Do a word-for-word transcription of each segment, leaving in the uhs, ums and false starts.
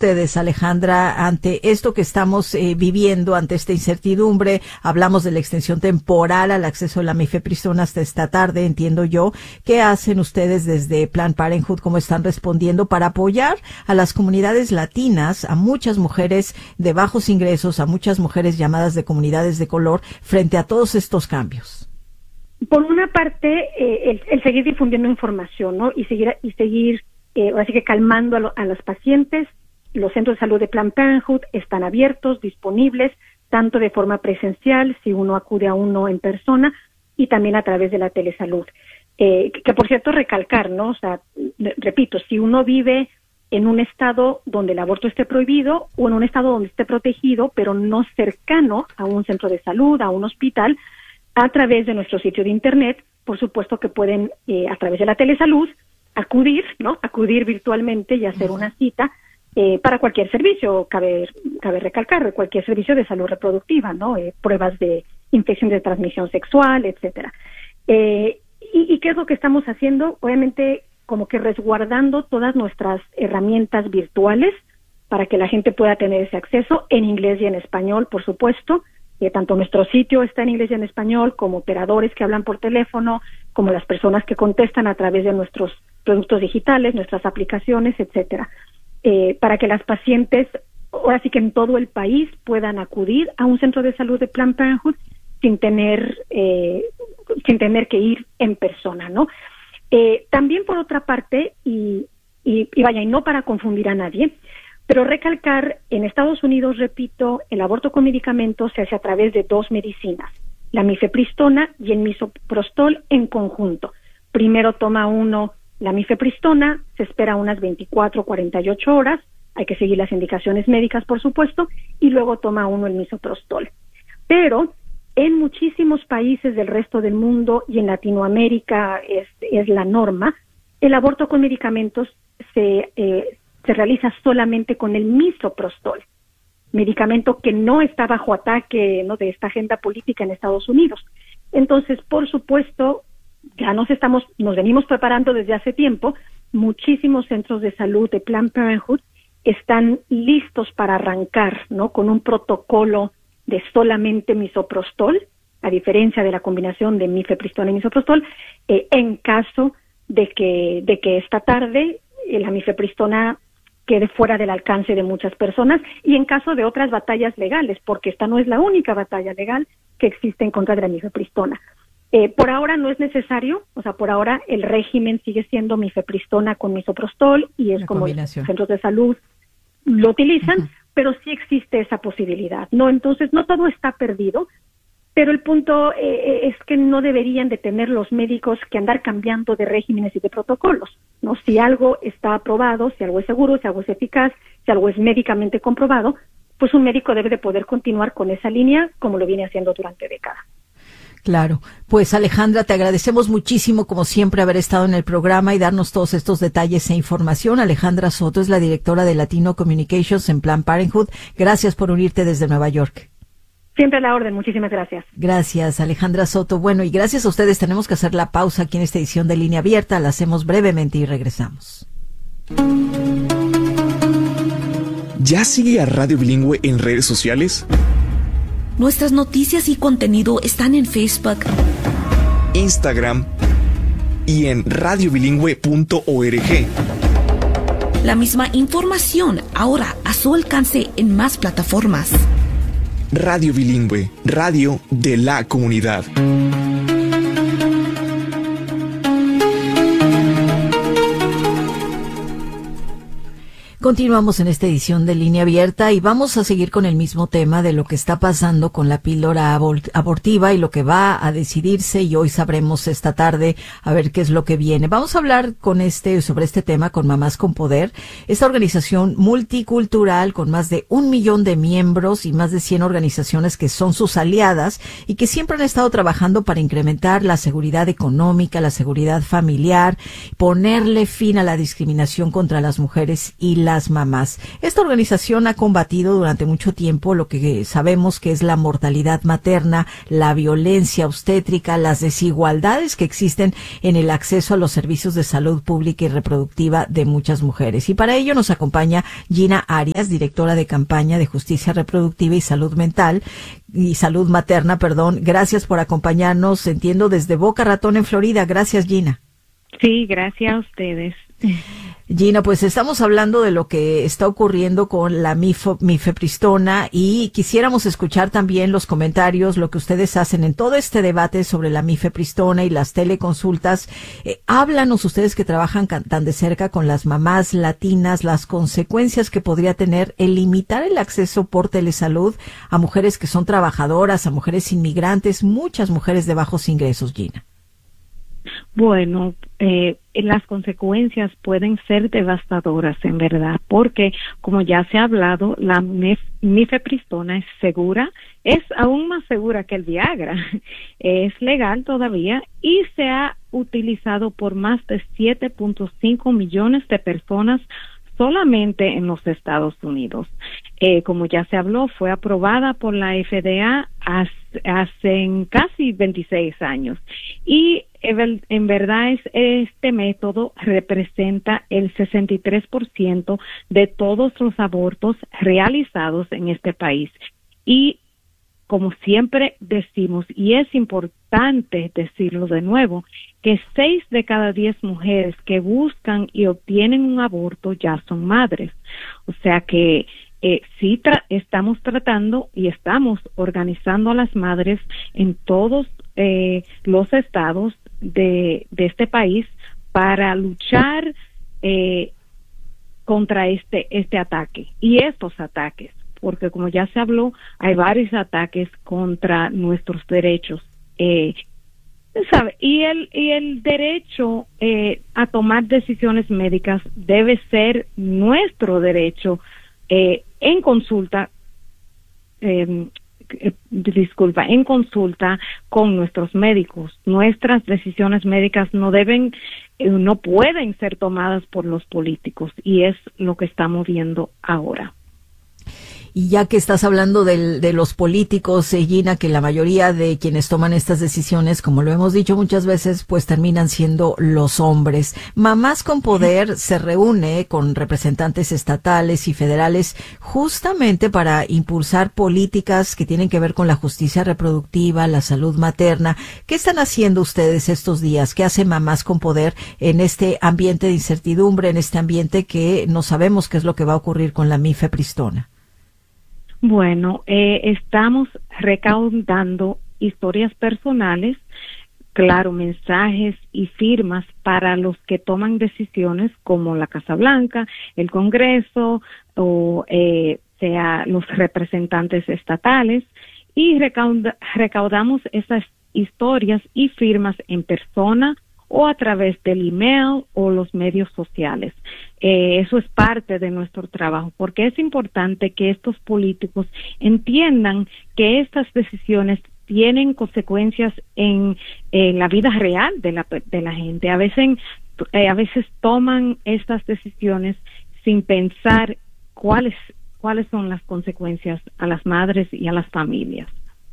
ustedes, Alejandra, ante esto que estamos eh, viviendo, ante esta incertidumbre? Hablamos de la extensión temporal al acceso a la mifepristona hasta esta tarde, entiendo yo. ¿Qué hacen ustedes desde Planned Parenthood? ¿Cómo están respondiendo para apoyar a las comunidades latinas, a muchas mujeres de bajos ingresos, a muchas mujeres llamadas de comunidades de color, frente a todos estos cambios? Por una parte, eh, el, el seguir difundiendo información, ¿no? Y seguir, y seguir eh, así que calmando a, lo, a los pacientes. Los centros de salud de Planned Parenthood están abiertos, disponibles, tanto de forma presencial, si uno acude a uno en persona, y también a través de la telesalud. Eh, que, que por cierto, recalcar, ¿no? O sea, repito, si uno vive en un estado donde el aborto esté prohibido o en un estado donde esté protegido, pero no cercano a un centro de salud, a un hospital, a través de nuestro sitio de internet, por supuesto que pueden, eh, a través de la telesalud, acudir, ¿no? Acudir virtualmente y hacer una cita eh, para cualquier servicio, cabe, cabe recalcar, cualquier servicio de salud reproductiva, ¿no? Eh, pruebas de infección de transmisión sexual, etcétera. Eh, y, ¿Y qué es lo que estamos haciendo? Obviamente, como que resguardando todas nuestras herramientas virtuales para que la gente pueda tener ese acceso en inglés y en español, por supuesto. Eh, tanto nuestro sitio está en inglés y en español, como operadores que hablan por teléfono, como las personas que contestan a través de nuestros productos digitales, nuestras aplicaciones, etcétera, eh, para que las pacientes, ahora sí que en todo el país, puedan acudir a un centro de salud de Planned Parenthood sin tener eh, sin tener que ir en persona, ¿no? Eh, también por otra parte, y, y, y vaya, y no para confundir a nadie, pero recalcar, en Estados Unidos, repito, el aborto con medicamentos se hace a través de dos medicinas, la mifepristona y el misoprostol en conjunto. Primero toma uno la mifepristona, se espera unas veinticuatro a cuarenta y ocho horas, hay que seguir las indicaciones médicas, por supuesto, y luego toma uno el misoprostol. Pero en muchísimos países del resto del mundo y en Latinoamérica es, es la norma, el aborto con medicamentos se... Eh, se realiza solamente con el misoprostol, medicamento que no está bajo ataque, ¿no?, de esta agenda política en Estados Unidos. Entonces, por supuesto, ya nos estamos, nos venimos preparando desde hace tiempo. Muchísimos centros de salud de Planned Parenthood están listos para arrancar, ¿no?, con un protocolo de solamente misoprostol, a diferencia de la combinación de mifepristona y misoprostol, eh, en caso de que, de que esta tarde eh, la mifepristona quede fuera del alcance de muchas personas, y en caso de otras batallas legales, porque esta no es la única batalla legal que existe en contra de la mifepristona. Eh, por ahora no es necesario, o sea, por ahora el régimen sigue siendo mifepristona con misoprostol, y es la como los centros de salud lo utilizan, uh-huh. Pero sí existe esa posibilidad, ¿no? Entonces, no todo está perdido, pero el punto eh, es que no deberían de tener los médicos que andar cambiando de regímenes y de protocolos, ¿no? Si algo está aprobado, si algo es seguro, si algo es eficaz, si algo es médicamente comprobado, pues un médico debe de poder continuar con esa línea como lo viene haciendo durante décadas. Claro. Pues Alejandra, te agradecemos muchísimo, como siempre, haber estado en el programa y darnos todos estos detalles e información. Alejandra Soto es la directora de Latino Communications en Planned Parenthood. Gracias por unirte desde Nueva York. Siempre a la orden, muchísimas gracias. Gracias, Alejandra Soto. Bueno, y gracias a ustedes. Tenemos que hacer la pausa aquí en esta edición de Línea Abierta. La hacemos brevemente y regresamos. ¿Ya sigue a Radio Bilingüe en redes sociales? Nuestras noticias y contenido están en Facebook, Instagram y en radio bilingüe punto org. La misma información ahora a su alcance en más plataformas. Radio Bilingüe, radio de la comunidad. Continuamos en esta edición de Línea Abierta y vamos a seguir con el mismo tema de lo que está pasando con la píldora abortiva y lo que va a decidirse, y hoy sabremos esta tarde a ver qué es lo que viene. Vamos a hablar con este sobre este tema con Mamás con Poder, esta organización multicultural con más de un millón de miembros y más de cien organizaciones que son sus aliadas y que siempre han estado trabajando para incrementar la seguridad económica, la seguridad familiar, ponerle fin a la discriminación contra las mujeres y las las mamás. Esta organización ha combatido durante mucho tiempo lo que sabemos que es la mortalidad materna, la violencia obstétrica, las desigualdades que existen en el acceso a los servicios de salud pública y reproductiva de muchas mujeres. Y para ello nos acompaña Gina Arias, directora de campaña de justicia reproductiva y salud mental y salud materna, perdón. Gracias por acompañarnos, entiendo, desde Boca Ratón en Florida. Gracias, Gina. Sí, gracias a ustedes. Gina, pues estamos hablando de lo que está ocurriendo con la mifo, mifepristona y quisiéramos escuchar también los comentarios, lo que ustedes hacen en todo este debate sobre la mifepristona y las teleconsultas. Eh, háblanos ustedes que trabajan tan de cerca con las mamás latinas, las consecuencias que podría tener el limitar el acceso por telesalud a mujeres que son trabajadoras, a mujeres inmigrantes, muchas mujeres de bajos ingresos, Gina. Bueno, eh, las consecuencias pueden ser devastadoras, en verdad, porque, como ya se ha hablado, la mif mifepristona es segura, es aún más segura que el Viagra, es legal todavía y se ha utilizado por más de siete punto cinco millones de personas solamente en los Estados Unidos. Eh, como ya se habló, fue aprobada por la F D A hace, hace casi veintiséis años. Y en verdad es, este método representa el sesenta y tres por ciento de todos los abortos realizados en este país. Y como siempre decimos, y es importante decirlo de nuevo, que seis de cada diez mujeres que buscan y obtienen un aborto ya son madres. O sea que eh, sí tra estamos tratando y estamos organizando a las madres en todos eh, los estados de, de este país para luchar eh, contra este, este ataque y estos ataques. Porque como ya se habló, hay varios ataques contra nuestros derechos. Eh, ¿sabe? Y el y el derecho eh, a tomar decisiones médicas debe ser nuestro derecho eh, en consulta, eh, disculpa, en consulta con nuestros médicos. Nuestras decisiones médicas no deben, eh, no pueden ser tomadas por los políticos y es lo que estamos viendo ahora. Y ya que estás hablando del, de los políticos, eh, Gina, que la mayoría de quienes toman estas decisiones, como lo hemos dicho muchas veces, pues terminan siendo los hombres. Mamás con Poder se reúne con representantes estatales y federales justamente para impulsar políticas que tienen que ver con la justicia reproductiva, la salud materna. ¿Qué están haciendo ustedes estos días? ¿Qué hace Mamás con Poder en este ambiente de incertidumbre, en este ambiente que no sabemos qué es lo que va a ocurrir con la mifepristona? Bueno, eh, estamos recaudando historias personales, claro, mensajes y firmas para los que toman decisiones como la Casa Blanca, el Congreso o eh, sea los representantes estatales y recauda, recaudamos esas historias y firmas en persona o a través del email o los medios sociales. Eh, eso es parte de nuestro trabajo, porque es importante que estos políticos entiendan que estas decisiones tienen consecuencias en, en la vida real de la, de la gente. A veces, eh, a veces toman estas decisiones sin pensar cuáles, cuáles son las consecuencias a las madres y a las familias.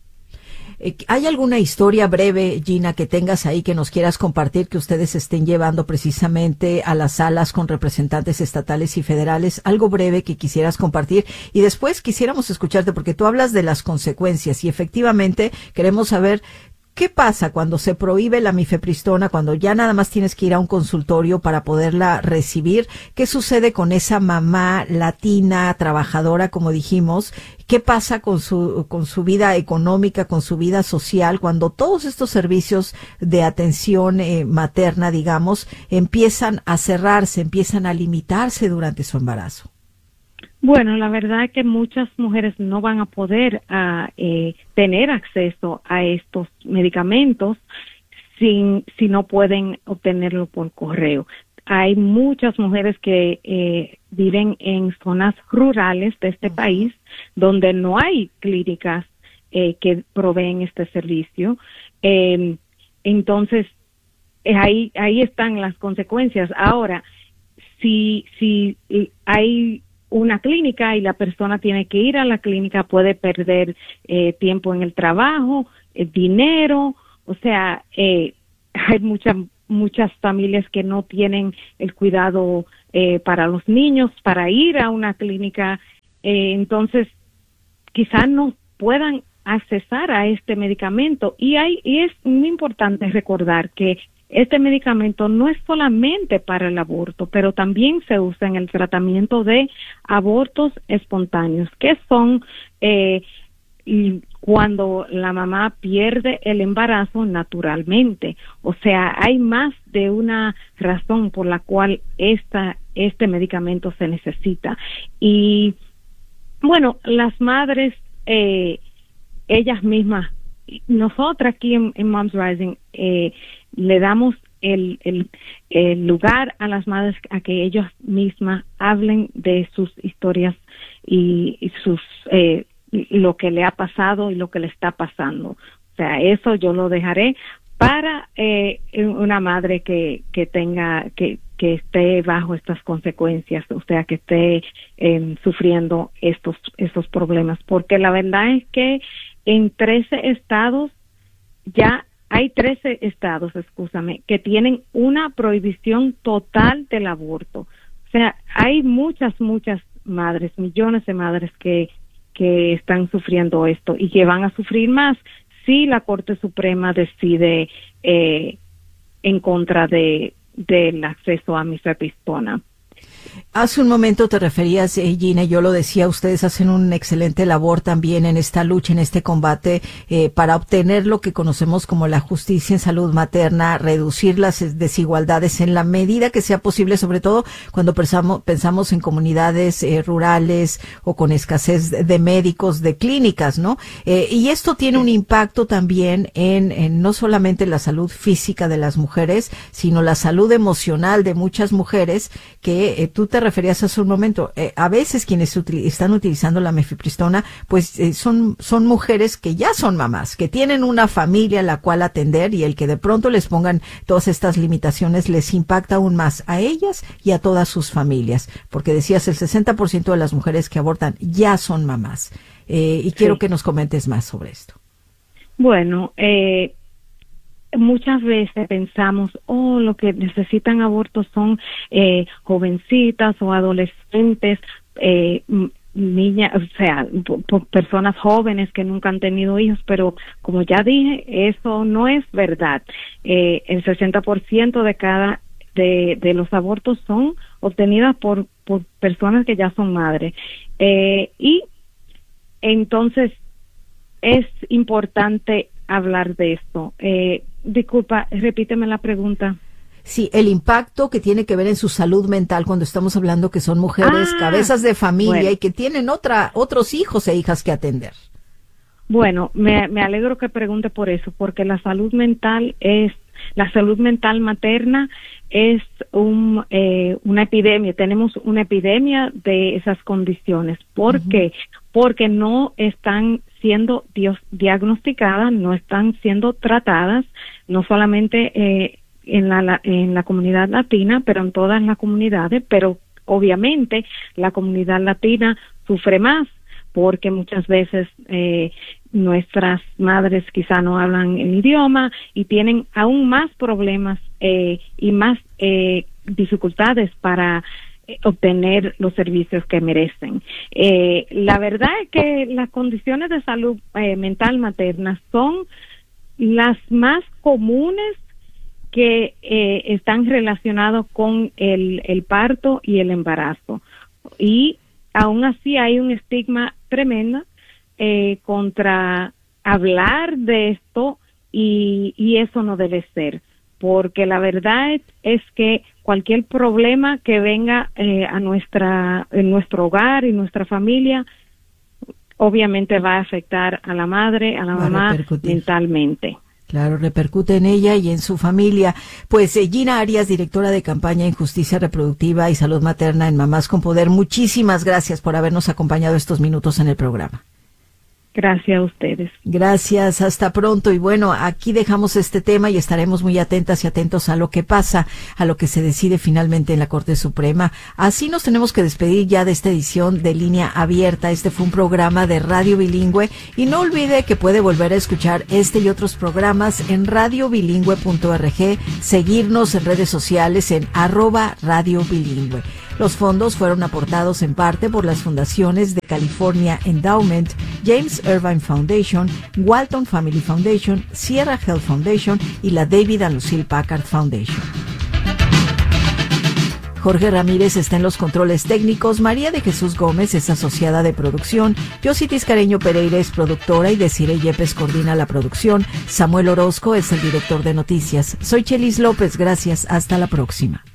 ¿Hay alguna historia breve, Gina, que tengas ahí que nos quieras compartir que ustedes estén llevando precisamente a las salas con representantes estatales y federales? Algo breve que quisieras compartir y después quisiéramos escucharte porque tú hablas de las consecuencias y efectivamente queremos saber ¿qué pasa cuando se prohíbe la mifepristona, cuando ya nada más tienes que ir a un consultorio para poderla recibir? ¿Qué sucede con esa mamá latina, trabajadora, como dijimos? ¿Qué pasa con su, con su vida económica, con su vida social, cuando todos estos servicios de atención eh, materna, digamos, empiezan a cerrarse, empiezan a limitarse durante su embarazo? Bueno, la verdad es que muchas mujeres no van a poder uh, eh, tener acceso a estos medicamentos sin, si no pueden obtenerlo por correo. Hay muchas mujeres que eh, viven en zonas rurales de este país donde no hay clínicas eh, que proveen este servicio. Eh, entonces, eh, ahí, ahí están las consecuencias. Ahora, si, si hay una clínica y la persona tiene que ir a la clínica, puede perder eh, tiempo en el trabajo, eh, dinero, o sea, eh, hay muchas muchas familias que no tienen el cuidado eh, para los niños, para ir a una clínica, eh, entonces quizás no puedan accesar a este medicamento. Y hay y es muy importante recordar que este medicamento no es solamente para el aborto, pero también se usa en el tratamiento de abortos espontáneos, que son eh, cuando la mamá pierde el embarazo naturalmente. O sea, hay más de una razón por la cual esta este medicamento se necesita. Y bueno, las madres, eh, ellas mismas, nosotras aquí en, en Moms Rising, eh, le damos el, el, el lugar a las madres a que ellas mismas hablen de sus historias y, y sus eh, lo que le ha pasado y lo que le está pasando. O sea, eso yo lo dejaré para eh, una madre que, que tenga, que, que esté bajo estas consecuencias, o sea, que esté eh, sufriendo estos, estos problemas. Porque la verdad es que en trece estados ya hay trece estados, excúsame, que tienen una prohibición total del aborto. O sea, hay muchas, muchas madres, millones de madres que, que están sufriendo esto y que van a sufrir más si la Corte Suprema decide eh, en contra de del acceso a mifepristona. Hace un momento te referías, eh, Gina, y yo lo decía, ustedes hacen un excelente labor también en esta lucha, en este combate, eh, para obtener lo que conocemos como la justicia en salud materna, reducir las desigualdades en la medida que sea posible, sobre todo cuando pensamos, pensamos en comunidades eh, rurales o con escasez de médicos, de clínicas, ¿no? Eh, y esto tiene un impacto también en, en no solamente la salud física de las mujeres, sino la salud emocional de muchas mujeres que eh, tú te referías hace un momento. Eh, a veces quienes util- están utilizando la mifepristona, pues eh, son son mujeres que ya son mamás, que tienen una familia a la cual atender, y el que de pronto les pongan todas estas limitaciones les impacta aún más a ellas y a todas sus familias, porque decías el sesenta por ciento de las mujeres que abortan ya son mamás. Eh, y quiero sí. que nos comentes más sobre esto. Bueno, eh, muchas veces pensamos, oh, lo que necesitan abortos son eh, jovencitas o adolescentes, eh, niñas, o sea, p- p- personas jóvenes que nunca han tenido hijos, pero como ya dije, eso no es verdad. Eh, el sesenta por ciento de cada de, de los abortos son obtenidas por, por personas que ya son madres. Eh, y entonces es importante hablar de esto. Eh, disculpa, repíteme la pregunta. Sí, el impacto que tiene que ver en su salud mental cuando estamos hablando que son mujeres, ah, cabezas de familia, bueno. y que tienen otra otros hijos e hijas que atender. Bueno, me, me alegro que pregunte por eso, porque la salud mental es, la salud mental materna es un, eh, una epidemia. Tenemos una epidemia de esas condiciones. ¿Por uh-huh. qué? Porque no están siendo dios, diagnosticadas, no están siendo tratadas, no solamente eh, en la, la en la comunidad latina, pero en todas las comunidades, pero obviamente la comunidad latina sufre más porque muchas veces eh, nuestras madres quizá no hablan el idioma y tienen aún más problemas eh, y más eh, dificultades para eh, obtener los servicios que merecen. Eh, la verdad es que las condiciones de salud eh, mental materna son las más comunes que eh, están relacionados con el, el parto y el embarazo. Y aún así hay un estigma tremendo eh, contra hablar de esto y, y eso no debe ser, porque la verdad es, es que cualquier problema que venga eh, a nuestra en nuestro hogar y nuestra familia obviamente va a afectar a la madre, a la va mamá mentalmente. Claro, repercute en ella y en su familia. Pues eh, Gina Arias, directora de campaña en Justicia Reproductiva y Salud Materna en Mamás con Poder, muchísimas gracias por habernos acompañado estos minutos en el programa. Gracias a ustedes. Gracias, hasta pronto. Y bueno, aquí dejamos este tema y estaremos muy atentas y atentos a lo que pasa, a lo que se decide finalmente en la Corte Suprema. Así nos tenemos que despedir ya de esta edición de Línea Abierta. Este fue un programa de Radio Bilingüe y no olvide que puede volver a escuchar este y otros programas en radio bilingüe punto org, seguirnos en redes sociales en arroba Radio Bilingüe. Los fondos fueron aportados en parte por las fundaciones de California Endowment, James Irvine Foundation, Walton Family Foundation, Sierra Health Foundation y la David and Lucille Packard Foundation. Jorge Ramírez está en los controles técnicos, María de Jesús Gómez es asociada de producción, Yossi Tiscareño Pereira es productora y Desiree Yepes coordina la producción, Samuel Orozco es el director de noticias. Soy Chelis López, gracias, hasta la próxima.